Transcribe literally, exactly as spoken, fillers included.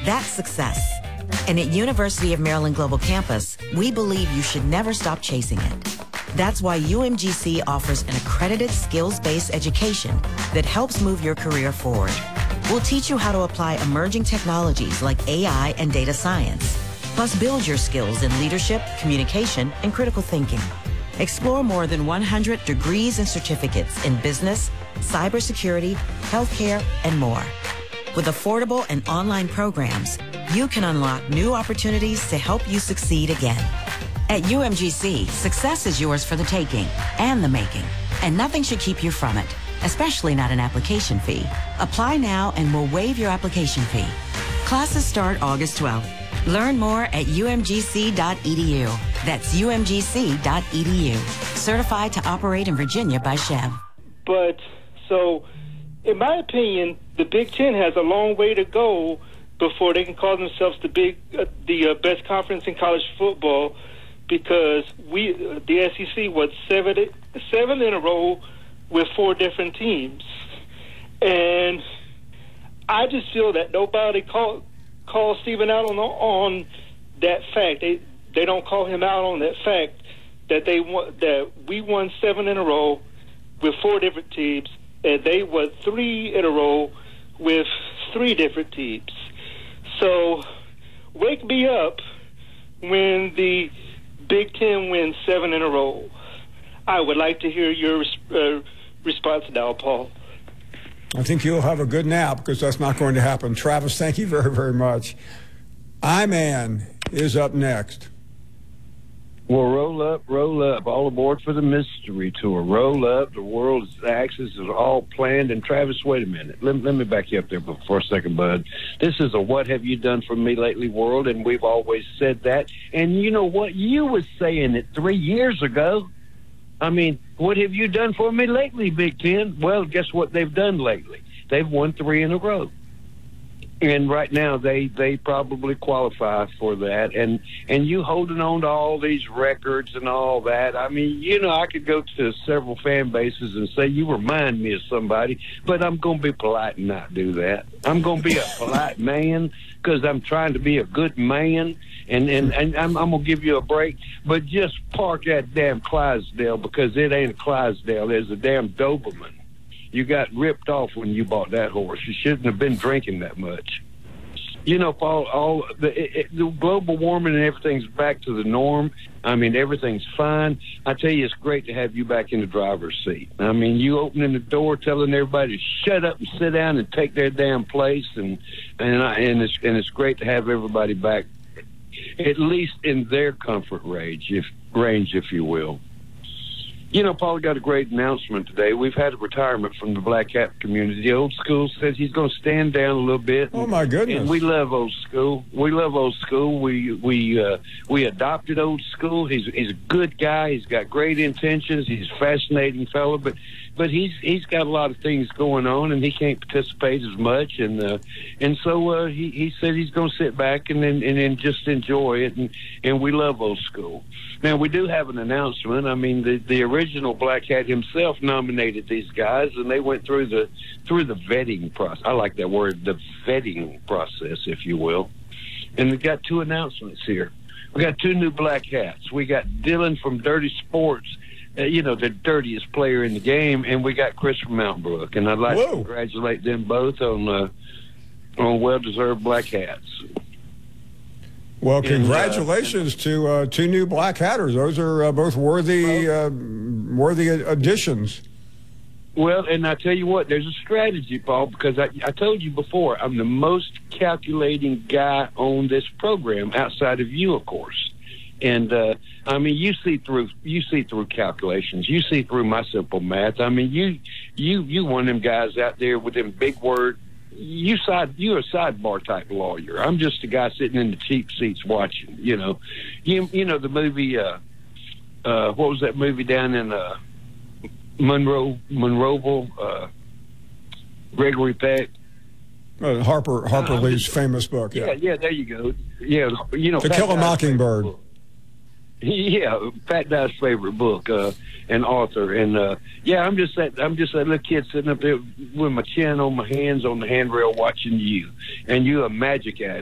That's success. And at University of Maryland Global Campus, we believe you should never stop chasing it. That's why U M G C offers an accredited skills-based education that helps move your career forward. We'll teach you how to apply emerging technologies like A I and data science, plus build your skills in leadership, communication, and critical thinking. Explore more than one hundred degrees and certificates in business, cybersecurity, healthcare, and more. With affordable and online programs, you can unlock new opportunities to help you succeed again. At U M G C, success is yours for the taking and the making, and nothing should keep you from it, especially not an application fee. Apply now and we'll waive your application fee. Classes start August twelfth. Learn more at U M G C dot E D U. That's U M G C dot E D U. Certified to operate in Virginia by Chev. But, so, in my opinion, the Big Ten has a long way to go before they can call themselves the big, uh, the uh, best conference in college football, because we, uh, the S E C, was seven, seven in a row with four different teams. And I just feel that nobody call, call Stephen out on, on that fact. They they don't call him out on that fact that they won, that we won seven in a row with four different teams, and they won three in a row with three different teams. So wake me up when the Big Ten wins seven in a row. I would like to hear your uh, response now, Paul. I think you'll have a good nap because that's not going to happen. Travis, thank you very, very much. I-Man is up next. Well, roll up, roll up. All aboard for the mystery tour. Roll up. The world's axis is all planned. And, Travis, wait a minute. Let, let me back you up there for a second, bud. This is a what have you done for me lately world, and we've always said that. And you know what? You was saying it three years ago. I mean, what have you done for me lately, Big Ten? Well, guess what they've done lately? They've won three in a row. And right now, they, they probably qualify for that. And and you holding on to all these records and all that. I mean, you know, I could go to several fan bases and say, you remind me of somebody, but I'm going to be polite and not do that. I'm going to be a polite man because I'm trying to be a good man. And, and, and I'm, I'm going to give you a break, but just park that damn Clydesdale because it ain't a Clydesdale. There's a damn Doberman. You got ripped off when you bought that horse. You shouldn't have been drinking that much. You know, Paul, all the, it, it, the global warming and everything's back to the norm. I mean, everything's fine. I tell you, it's great to have you back in the driver's seat. I mean, you opening the door, telling everybody to shut up and sit down and take their damn place, and and I, and it's and it's great to have everybody back, at least in their comfort range, if range, if you will. You know, Paul got a great announcement today. We've had a retirement from the Black Hat community. The old school says he's going to stand down a little bit. Oh my goodness! And we love old school. We love old school. We we uh, we adopted old school. He's he's a good guy. He's got great intentions. He's a fascinating fellow, but but he's he's got a lot of things going on, and he can't participate as much. And uh, and so uh, he he said he's going to sit back and then and then just enjoy it. And and we love old school. Now, we do have an announcement. I mean, the, the original Black Hat himself nominated these guys, and they went through the through the vetting process. I like that word, the vetting process, if you will. And we got two announcements here. We got two new Black Hats. We got Dylan from Dirty Sports, uh, you know, the dirtiest player in the game, and we got Chris from Mount Brook. And I'd like Whoa. to congratulate them both on uh, on well-deserved Black Hats. Well, congratulations and, uh, to uh, two new Black Hatters. Those are uh, both worthy uh, worthy additions. Well, and I tell you what, there's a strategy, Paul, because I, I told you before, I'm the most calculating guy on this program, outside of you, of course. And uh, I mean, you see through you see through calculations. You see through my simple math. I mean, you you you one of them guys out there with them big words. You side, you're a sidebar type lawyer. I'm just a guy sitting in the cheap seats watching. You know, you you know the movie. Uh, uh, what was that movie down in uh, Monroe, Monroeville? Uh, Gregory Peck. Uh, Harper Harper uh, Lee's just, famous book. Yeah. yeah, yeah. There you go. Yeah, you know, To Kill a Mockingbird. Yeah, Pat Dye's favorite book uh, and author, and uh, yeah, I'm just that I'm just that little kid sitting up there with my chin on my hands on the handrail watching you, and you're a magic